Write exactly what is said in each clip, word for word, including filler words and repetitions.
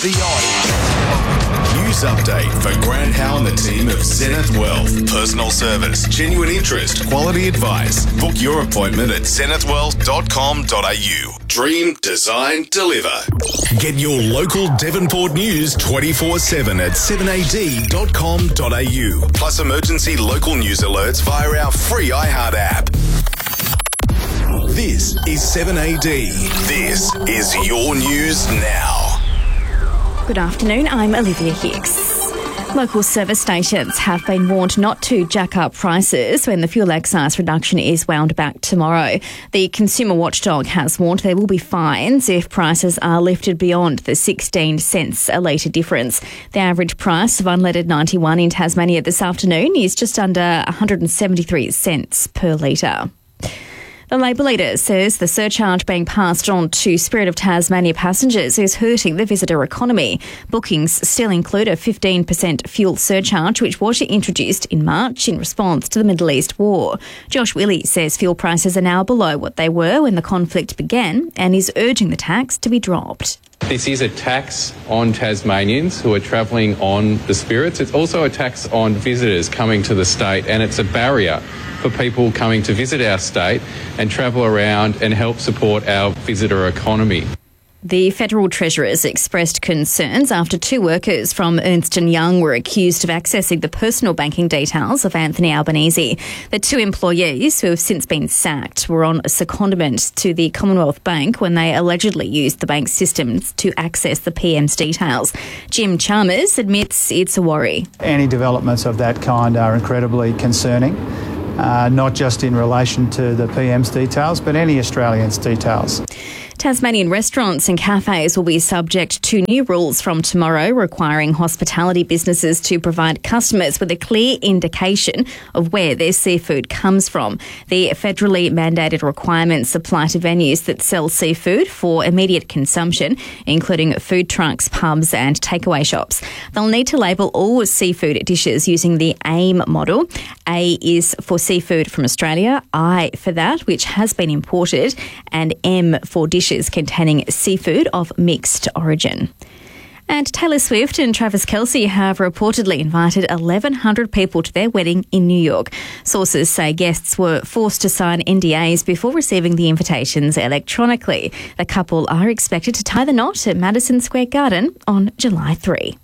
the odds. News update for Grant Howe and the team of Zenith Wealth. Personal service, genuine interest, quality advice. Book your appointment at zenith wealth dot com dot a u. Dream, design, deliver. Get your local Devonport news twenty-four seven at seven a d dot com dot a u. Plus emergency local news alerts via our free iHeart app. This is seven A D. This is your news now. Good afternoon, I'm Olivia Hicks. Local service stations have been warned not to jack up prices when the fuel excise reduction is wound back tomorrow. The Consumer Watchdog has warned there will be fines if prices are lifted beyond the sixteen cents a litre difference. The average price of unleaded ninety-one in Tasmania this afternoon is just under one hundred seventy-three cents per litre. The Labor leader says the surcharge being passed on to Spirit of Tasmania passengers is hurting the visitor economy. Bookings still include a fifteen percent fuel surcharge, which was introduced in March in response to the Middle East war. Josh Willey says fuel prices are now below what they were when the conflict began and is urging the tax to be dropped. This is a tax on Tasmanians who are travelling on the Spirits. It's also a tax on visitors coming to the state, and it's a barrier for people coming to visit our state and travel around and help support our visitor economy. The Federal Treasurer's expressed concerns after two workers from Ernst and Young were accused of accessing the personal banking details of Anthony Albanese. The two employees, who have since been sacked, were on a secondment to the Commonwealth Bank when they allegedly used the bank's systems to access the P M's details. Jim Chalmers admits it's a worry. Any developments of that kind are incredibly concerning. Uh, not just in relation to the P M's details, but any Australian's details. Tasmanian restaurants and cafes will be subject to new rules from tomorrow, requiring hospitality businesses to provide customers with a clear indication of where their seafood comes from. The federally mandated requirements apply to venues that sell seafood for immediate consumption, including food trucks, pubs and takeaway shops. They'll need to label all seafood dishes using the AIM model. A is for seafood from Australia, I for that which has been imported, and M for dishes containing seafood of mixed origin. And Taylor Swift and Travis Kelce have reportedly invited eleven hundred people to their wedding in New York. Sources say guests were forced to sign N D As before receiving the invitations electronically. The couple are expected to tie the knot at Madison Square Garden on July third.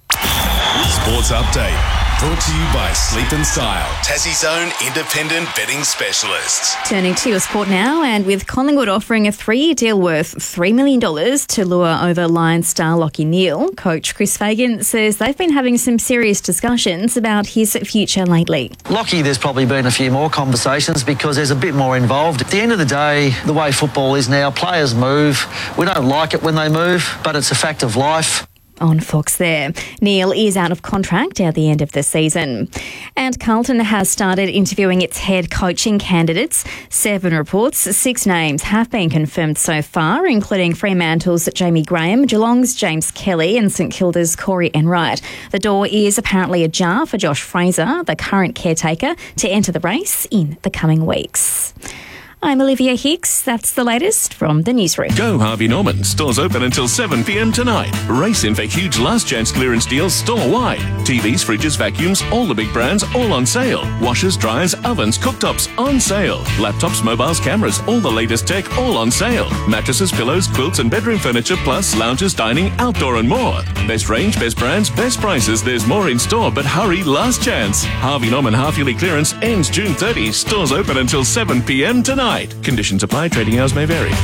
Sports update. Brought to you by Sleep and Style, Tassie's own independent betting specialists. Turning to your sport now, and with Collingwood offering a three-year deal worth three million dollars to lure over Lions star Lachie Neale, coach Chris Fagan says they've been having some serious discussions about his future lately. Lachie, there's probably been a few more conversations because there's a bit more involved. At the end of the day, the way football is now, players move. We don't like it when they move, but it's a fact of life. On Fox there. Neale is out of contract at the end of the season. And Carlton has started interviewing its head coaching candidates. Seven reports, six names have been confirmed so far, including Fremantle's Jamie Graham, Geelong's James Kelly and St Kilda's Corey Enright. The door is apparently ajar for Josh Fraser, the current caretaker, to enter the race in the coming weeks. I'm Olivia Hicks. That's the latest from the newsroom. Go Harvey Norman. Stores open until seven p m tonight. Race in for huge last chance clearance deals store-wide. T Vs, fridges, vacuums, all the big brands, all on sale. Washers, dryers, ovens, cooktops, on sale. Laptops, mobiles, cameras, all the latest tech, all on sale. Mattresses, pillows, quilts and bedroom furniture, plus lounges, dining, outdoor and more. Best range, best brands, best prices. There's more in store, but hurry, last chance. Harvey Norman half-yearly clearance ends June thirtieth. Stores open until seven p m tonight. Conditions apply. Trading hours may vary.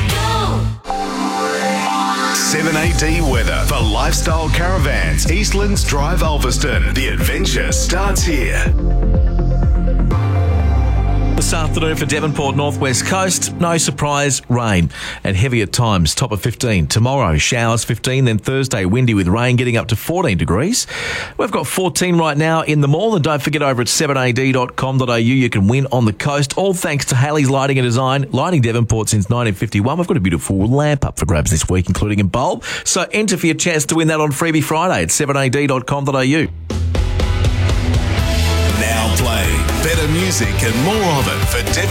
seven A D weather for Lifestyle Caravans, Eastlands Drive, Ulverston. The adventure starts here. This afternoon for Devonport Northwest Coast, no surprise, rain and heavy at times, top of fifteen. Tomorrow, showers fifteen, then Thursday, windy with rain getting up to fourteen degrees. We've got fourteen right now in the mall, and don't forget over at seven a d dot com dot a u you can win on the coast, all thanks to Haley's Lighting and Design, lighting Devonport since nineteen fifty-one. We've got a beautiful lamp up for grabs this week, including a bulb, so enter for your chance to win that on Freebie Friday at seven a d dot com dot a u. Now playing better music and more of it for Devon.